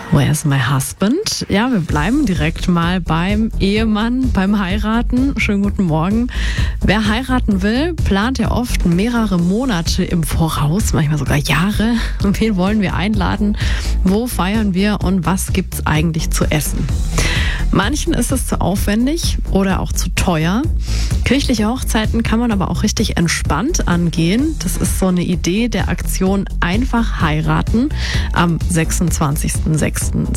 Where's my husband? Ja, wir bleiben direkt mal beim Ehemann, beim Heiraten. Schönen guten Morgen. Wer heiraten will, plant ja oft mehrere Monate im Voraus, manchmal sogar Jahre. Wen wollen wir einladen? Wo feiern wir und was gibt's eigentlich zu essen? Manchen ist es zu aufwendig oder auch zu teuer. Kirchliche Hochzeiten kann man aber auch richtig entspannt angehen. Das ist so eine Idee der Aktion Einfach heiraten am 26.06.